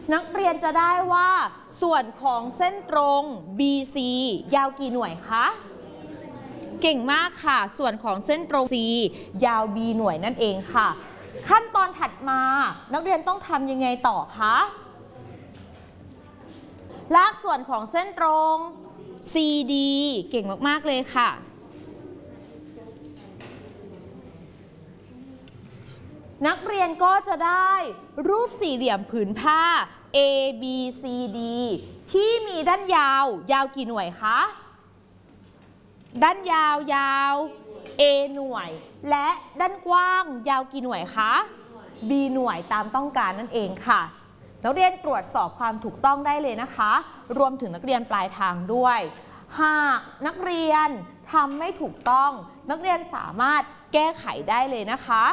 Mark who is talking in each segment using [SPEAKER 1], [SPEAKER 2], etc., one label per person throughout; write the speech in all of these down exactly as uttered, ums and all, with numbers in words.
[SPEAKER 1] นักเรียนจะได้ว่าส่วนของเส้นตรง บี ซี ยาวกี่หน่วยคะเก่งมากค่ะส่วนของเส้นตรง C ยาว B หน่วยนั่นเองค่ะขั้นตอนถัดมานักเรียนต้องทำยังไงต่อคะลากส่วนของเส้นตรง ซี ดี เก่งมากๆเลยค่ะนักเรียนก็จะได้รูปสี่เหลี่ยมผืนผ้า A B C D ที่มีด้านยาวยาวกี่หน่วยคะด้านยาวยาว A หน่วยและด้านกว้างยาวกี่หน่วยคะ B หน่วยตามต้องการนั่นเองค่ะนักเรียนตรวจสอบความถูกต้องได้เลยนะคะรวมถึงนักเรียนปลายทางด้วยหากนักเรียนทำไม่ถูกต้องนักเรียนสามารถแก้ไขได้เลยนะคะ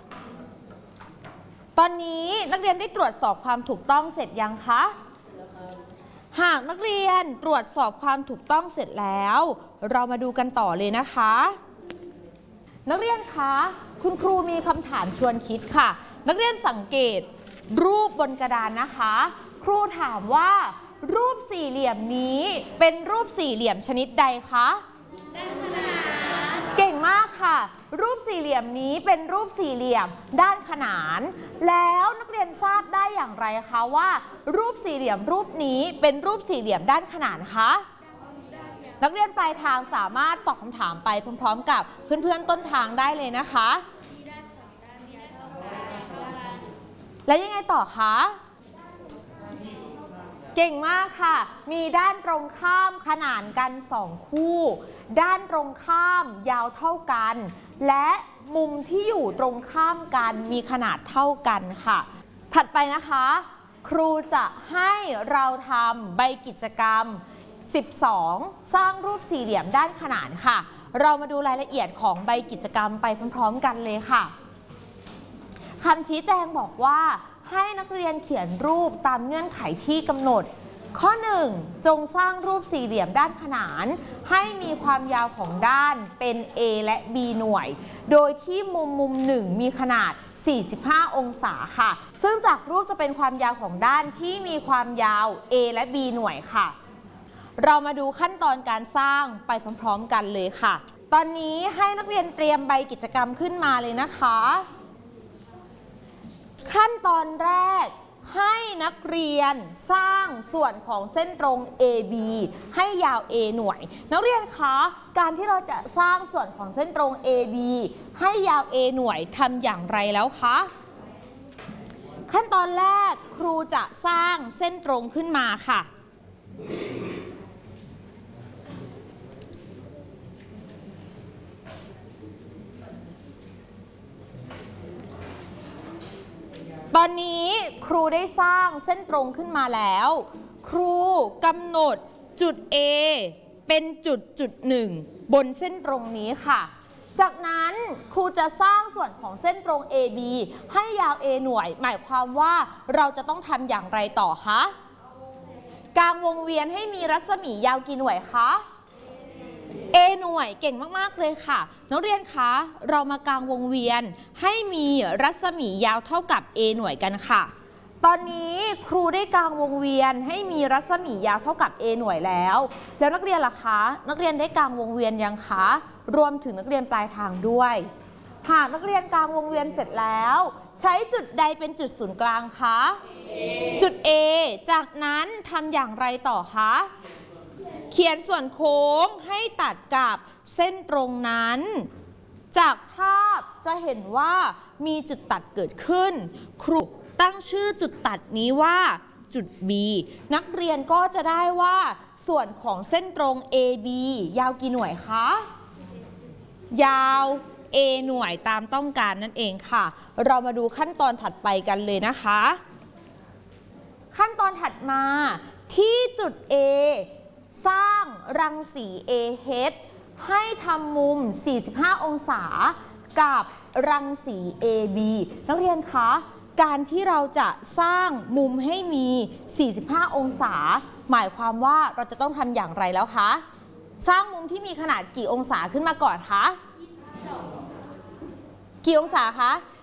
[SPEAKER 1] ตอนนี้นักเรียนได้ตรวจสอบความถูกต้องเสร็จยังคะหากนักเรียนตรวจสอบความถูกต้องเสร็จแล้วเรามาดูกันต่อเลยนะคะนักเรียนคะคุณครูมีคำถามชวนคิดค่ะนักเรียนสังเกตรูปบนกระดานนะคะครูถามว่ารูปสี่เหลี่ยมนี้เป็นรูปสี่เหลี่ยมชนิดใดคะด้านขนานเก่งมากค่ะรูปสี่เหลี่ยมนี้เป็นรูปสี่เหลี่ยมด้านขนานแล้วนักเรียนทราบได้อย่างไรคะว่ารูปสี่เหลี่ยมรูปนี้เป็นรูปสี่เหลี่ยมด้านขนานคะนักเรียนปลายทางสามารถตอบคำถามไปพร้อมๆกับเพื่อนๆต้นทางได้เลยนะคะแล้วยังไงต่อคะเก่งมากค่ะมีด้านตรงข้ามขนานกันสองคู่ด้านตรงข้ามยาวเท่ากันและมุมที่อยู่ตรงข้ามกันมีขนาดเท่ากันค่ะถัดไปนะคะครูจะให้เราทำใบกิจกรรมสิบสองสร้างรูปสี่เหลี่ยมด้านขนานค่ะเรามาดูรายละเอียดของใบกิจกรรมไปพร้อมๆกันเลยค่ะคำชี้แจงบอกว่าให้นักเรียนเขียนรูปตามเงื่อนไขที่กำหนดข้อหนึ่งจงสร้างรูปสี่เหลี่ยมด้านขนานให้มีความยาวของด้านเป็น A และ B หน่วยโดยที่มุมมุมหนึ่งมีขนาดสี่สิบห้าองศาค่ะซึ่งจากรูปจะเป็นความยาวของด้านที่มีความยาว A และ B หน่วยค่ะเรามาดูขั้นตอนการสร้างไปพร้อมๆกันเลยค่ะตอนนี้ให้นักเรียนเตรียมใบกิจกรรมขึ้นมาเลยนะคะขั้นตอนแรกให้นักเรียนสร้างส่วนของเส้นตรง เอ บี ให้ยาว A หน่วยนักเรียนคะการที่เราจะสร้างส่วนของเส้นตรง เอ บี ให้ยาว A หน่วยทำอย่างไรแล้วคะขั้นตอนแรกครูจะสร้างเส้นตรงขึ้นมาค่ะตอนนี้ครูได้สร้างเส้นตรงขึ้นมาแล้วครูกำหนดจุด A เป็นจุดจุดหนึ่งบนเส้นตรงนี้ค่ะจากนั้นครูจะสร้างส่วนของเส้นตรง เอ บี ให้ยาว A หน่วยหมายความว่าเราจะต้องทำอย่างไรต่อคะกางวงเวียนให้มีรัศมียาวกี่หน่วยคะ A หน่วยเก่งมากๆเลยค่ะนักเรียนคะเรามากางวงเวียนให้มีรัศมียาวเท่ากับ A หน่วยกันค่ะตอนนี้ครูได้กางวงเวียนให้มีรัศมียาวเท่ากับ A หน่วยแล้วแล้วนักเรียนล่ะคะนักเรียนได้กางวงเวียนยังคะรวมถึงนักเรียนปลายทางด้วยหากนักเรียนกางวงเวียนเสร็จแล้วใช้จุดใดเป็นจุดศูนย์กลางคะ A. จุด A จากนั้นทำอย่างไรต่อคะเขียนส่วนโค้งให้ตัดกับเส้นตรงนั้นจากภาพจะเห็นว่ามีจุดตัดเกิดขึ้นครูตั้งชื่อจุดตัดนี้ว่าจุด B นักเรียนก็จะได้ว่าส่วนของเส้นตรง เอ บี ยาวกี่หน่วยคะยาว A หน่วยตามต้องการนั่นเองค่ะเรามาดูขั้นตอนถัดไปกันเลยนะคะขั้นตอนถัดมาที่จุด Aสร้างรังสี เอ เอช ให้ทำมุมสี่สิบห้าองศากับรังสี เอ บี นักเรียนคะการที่เราจะสร้างมุมให้มีสี่สิบห้าองศาหมายความว่าเราจะต้องทำอย่างไรแล้วคะสร้างมุมที่มีขนาดกี่องศาขึ้นมาก่อนคะกี่องศาคะ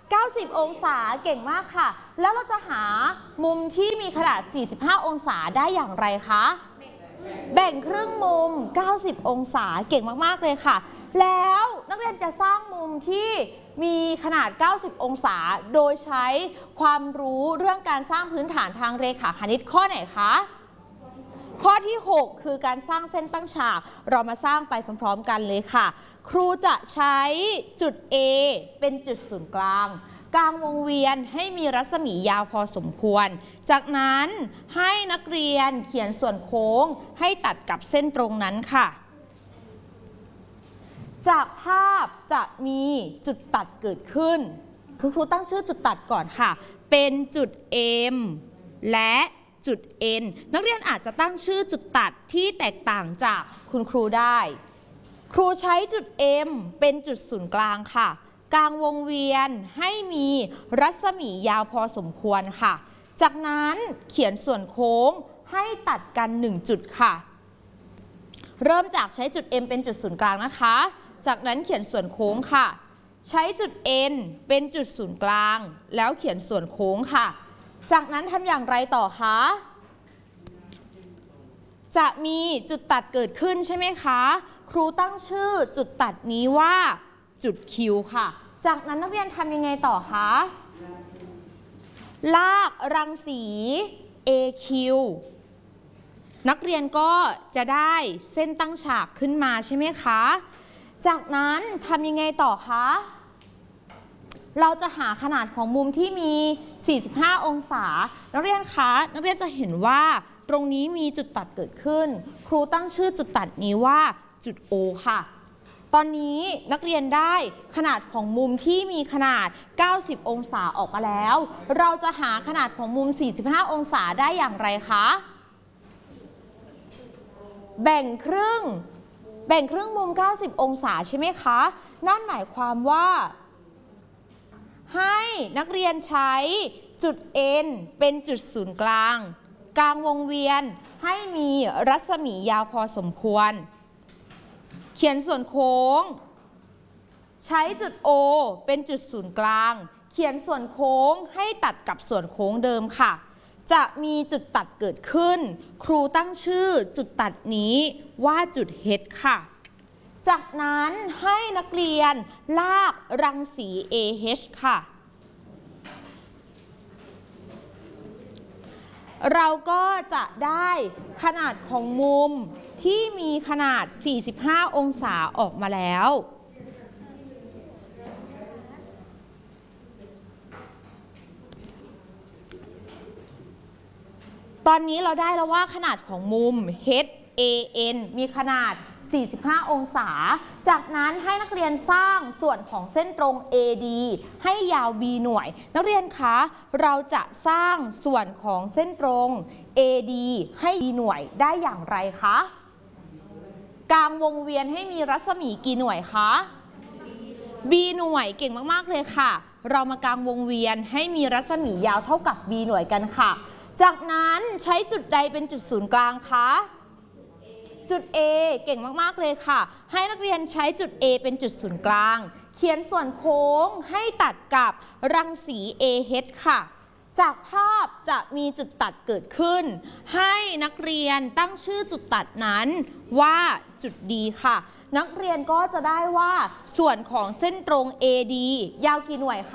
[SPEAKER 1] เก้าสิบองศาเก่งมากค่ะ แล้วเราจะหามุมที่มีขนาดสี่สิบห้าองศาได้อย่างไรคะแบ่งครึ่งมุมเก้าสิบองศาเก่งมากๆเลยค่ะแล้วนักเรียนจะสร้างมุมที่มีขนาดเก้าสิบองศาโดยใช้ความรู้เรื่องการสร้างพื้นฐานทางเรขาคณิตข้อไหนคะข้อที่หกคือการสร้างเส้นตั้งฉากเรามาสร้างไปพร้อมๆกันเลยค่ะครูจะใช้จุด A เป็นจุดศูนย์กลางกลางวงเวียนให้มีรัศมียาวพอสมควรจากนั้นให้นักเรียนเขียนส่วนโค้งให้ตัดกับเส้นตรงนั้นค่ะจากภาพจะมีจุดตัดเกิดขึ้นคุณครูตั้งชื่อจุดตัดก่อนค่ะเป็นจุด M และจุด N นักเรียนอาจจะตั้งชื่อจุดตัดที่แตกต่างจากคุณครูได้ครูใช้จุด M เป็นจุดศูนย์กลางค่ะกลางวงเวียนให้มีรัศมียาวพอสมควรค่ะจากนั้นเขียนส่วนโค้งให้ตัดกันหนึ่งจุดค่ะเริ่มจากใช้จุด M เป็นจุดศูนย์กลางนะคะจากนั้นเขียนส่วนโค้งค่ะใช้จุด N เป็นจุดศูนย์กลางแล้วเขียนส่วนโค้งค่ะจากนั้นทำอย่างไรต่อคะจะมีจุดตัดเกิดขึ้นใช่ไหมคะครูตั้งชื่อจุดตัดนี้ว่าจุด Q ค่ะจากนั้นนักเรียนทำยังไงต่อคะลากรังสี เอ คิว นักเรียนก็จะได้เส้นตั้งฉากขึ้นมาใช่ไหมคะจากนั้นทำยังไงต่อคะเราจะหาขนาดของมุมที่มีสี่สิบห้าองศานักเรียนคะนักเรียนจะเห็นว่าตรงนี้มีจุดตัดเกิดขึ้นครูตั้งชื่อจุดตัดนี้ว่าจุด O ค่ะตอนนี้นักเรียนได้ขนาดของมุมที่มีขนาดเก้าสิบองศาออกมาแล้วเราจะหาขนาดของมุมสี่สิบห้าองศาได้อย่างไรคะแบ่งครึ่งแบ่งครึ่งมุมเก้าสิบองศาใช่ไหมคะนั่นหมายความว่าให้นักเรียนใช้จุด N เป็นจุดศูนย์กลางกลางวงเวียนให้มีรัศมียาวพอสมควรเขียนส่วนโค้งใช้จุด O เป็นจุดศูนย์กลางเขียนส่วนโค้งให้ตัดกับส่วนโค้งเดิมค่ะจะมีจุดตัดเกิดขึ้นครูตั้งชื่อจุดตัดนี้ว่าจุด H ค่ะจากนั้นให้นักเรียนลากรังสี เอ เอช ค่ะเราก็จะได้ขนาดของมุมที่มีขนาดสี่สิบห้าองศาออกมาแล้วตอนนี้เราได้แล้วว่าขนาดของมุม เอช เอ เอ็น มีขนาดสี่สิบห้าองศาจากนั้นให้นักเรียนสร้างส่วนของเส้นตรง เอ ดี ให้ยาว B หน่วยนักเรียนคะเราจะสร้างส่วนของเส้นตรง เอ ดี ให้ B หน่วยได้อย่างไรคะกลางวงเวียนให้มีรัศมีกี่หน่วยคะ B หน่วยเก่งมากๆเลยค่ะเรามากางวงเวียนให้มีรัศมียาวเท่ากับ B หน่วยกันค่ะจากนั้นใช้จุดใดเป็นจุดศูนย์กลางคะจุด A เก่งมากๆเลยค่ะให้นักเรียนใช้จุด A เป็นจุดศูนย์กลางเขียนส่วนโค้งให้ตัดกับรังสี เอ เอช ค่ะจากภาพจะมีจุดตัดเกิดขึ้นให้นักเรียนตั้งชื่อจุดตัดนั้นว่าจุด D ค่ะนักเรียนก็จะได้ว่าส่วนของเส้นตรง เอ ดี ยาวกี่หน่วยคะ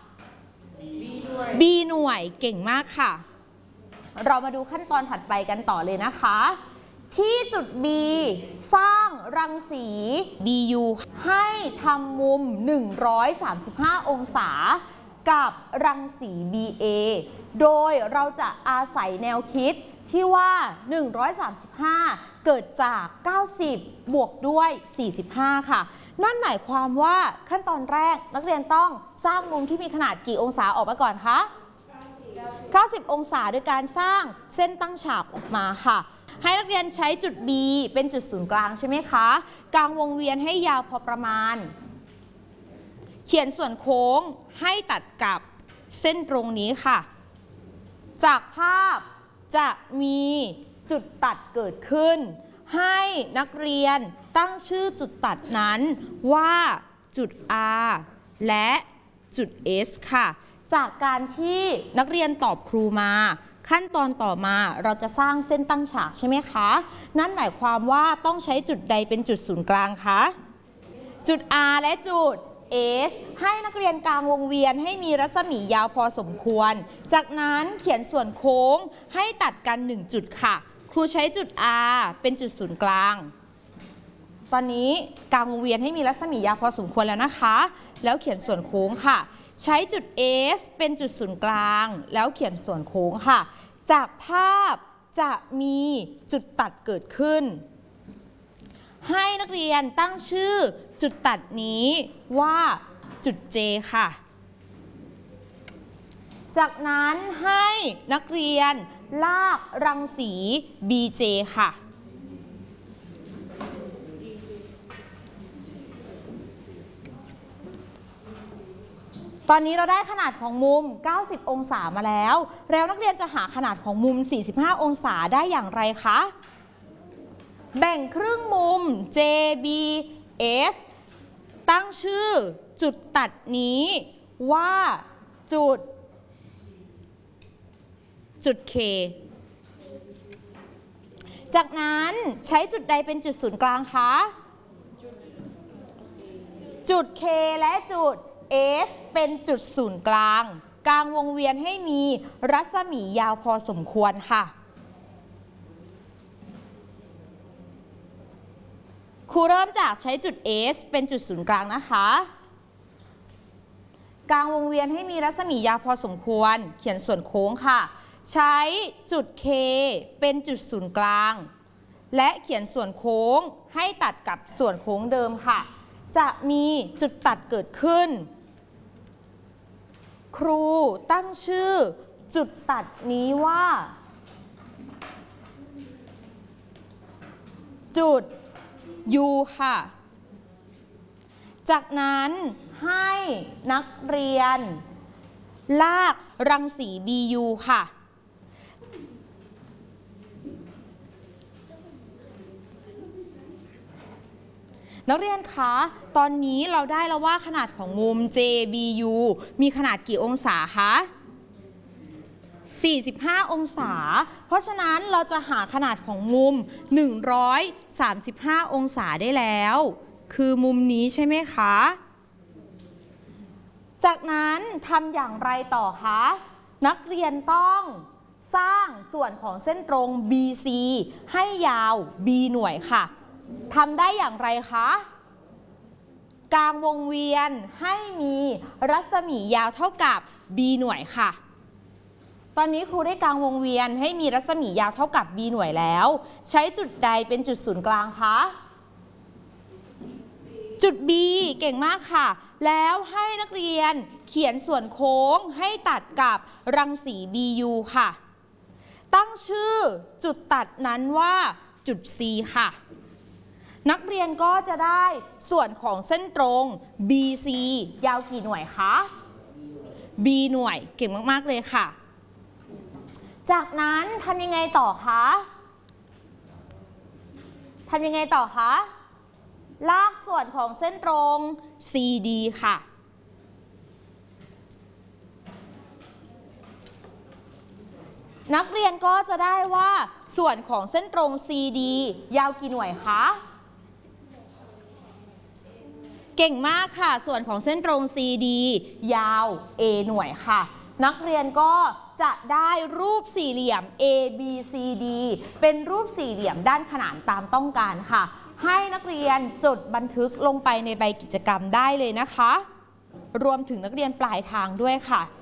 [SPEAKER 1] B หน่วยเก่งมากค่ะเรามาดูขั้นตอนถัดไปกันต่อเลยนะคะที่จุด B สร้างรังสี ดี ยู ให้ทำมุมหนึ่งร้อยสามสิบห้าองศากับรังสี บี เอ โดยเราจะอาศัยแนวคิดที่ว่าหนึ่งร้อยสามสิบห้าเกิดจากเก้าสิบบวกด้วยสี่สิบห้าค่ะนั่นหมายความว่าขั้นตอนแรกนักเรียนต้องสร้างมุมที่มีขนาดกี่องศาออกมาก่อนคะเก้าสิบองศาโดยการสร้างเส้นตั้งฉากออกมาค่ะให้นักเรียนใช้จุด B เป็นจุดศูนย์กลางใช่ไหมคะกลางวงเวียนให้ยาวพอประมาณเขียนส่วนโค้งให้ตัดกับเส้นตรงนี้ค่ะจากภาพจะมีจุดตัดเกิดขึ้นให้นักเรียนตั้งชื่อจุดตัดนั้นว่าจุด R และจุด s ค่ะจากการที่นักเรียนตอบครูมาขั้นตอนต่อมาเราจะสร้างเส้นตั้งฉากใช่ไหมคะนั่นหมายความว่าต้องใช้จุดใดเป็นจุดศูนย์กลางคะจุด R และจุด S ให้นักเรียนกางวงเวียนให้มีรัศมียาวพอสมควรจากนั้นเขียนส่วนโค้งให้ตัดกันหนึ่งจุดค่ะครูใช้จุด R เป็นจุดศูนย์กลางตอนนี้กางวงเวียนให้มีรัศมียาวพอสมควรแล้วนะคะแล้วเขียนส่วนโค้งค่ะใช้จุด S เป็นจุดศูนย์กลางแล้วเขียนส่วนโค้งค่ะจากภาพจะมีจุดตัดเกิดขึ้นให้นักเรียนตั้งชื่อจุดตัดนี้ว่าจุด J ค่ะจากนั้นให้นักเรียนลากรังสี บี เจ ค่ะตอนนี้เราได้ขนาดของมุมเก้าสิบองศามาแล้วแล้วนักเรียนจะหาขนาดของมุมสี่สิบห้าองศาได้อย่างไรคะแบ่งครึ่งมุม เจ บี เอส ตั้งชื่อจุดตัดนี้ว่าจุดจุด K จากนั้นใช้จุดใดเป็นจุดศูนย์กลางคะจุด K และจุด S เป็นจุดศูนย์กลางกลางวงเวียนให้มีรัศมียาวพอสมควรค่ะครูเริ่มจากใช้จุด S เป็นจุดศูนย์กลางนะคะกลางวงเวียนให้มีรัศมียาวพอสมควรเขียนส่วนโค้งค่ะใช้จุด K เป็นจุดศูนย์กลางและเขียนส่วนโค้งให้ตัดกับส่วนโค้งเดิมค่ะจะมีจุดตัดเกิดขึ้นครูตั้งชื่อจุดตัดนี้ว่าจุด U ค่ะจากนั้นให้นักเรียนลากรังสี บี ยู ค่ะนักเรียนคะตอนนี้เราได้แล้วว่าขนาดของมุม เจ บี ยู มีขนาดกี่องศาคะสี่สิบห้าองศาเพราะฉะนั้นเราจะหาขนาดของมุมหนึ่งร้อยสามสิบห้าองศาได้แล้วคือมุมนี้ใช่ไหมคะจากนั้นทำอย่างไรต่อคะนักเรียนต้องสร้างส่วนของเส้นตรง บี ซี ให้ยาว B หน่วยค่ะทำได้อย่างไรคะกลางวงเวียนให้มีรัศมียาวเท่ากับ B หน่วยค่ะตอนนี้ครูได้กลางวงเวียนให้มีรัศมียาวเท่ากับ B หน่วยแล้วใช้จุดใดเป็นจุดศูนย์กลางคะจุด B เก่งมากค่ะแล้วให้นักเรียนเขียนส่วนโค้งให้ตัดกับรังสี บี ยู ค่ะตั้งชื่อจุดตัดนั้นว่าจุด C ค่ะนักเรียนก็จะได้ส่วนของเส้นตรง บี ซี ยาวกี่หน่วยคะ B หน่วยเก่งมากๆเลยค่ะจากนั้นทำยังไงต่อคะทำยังไงต่อคะลากส่วนของเส้นตรง ซี ดี ค่ะนักเรียนก็จะได้ว่าส่วนของเส้นตรง ซี ดี ยาวกี่หน่วยคะเก่งมากค่ะส่วนของเส้นตรง ซี ดี ยาว A หน่วยค่ะนักเรียนก็จะได้รูปสี่เหลี่ยม A B C D เป็นรูปสี่เหลี่ยมด้านขนานตามต้องการค่ะให้นักเรียนจดบันทึกลงไปในใบกิจกรรมได้เลยนะคะรวมถึงนักเรียนปลายทางด้วยค่ะ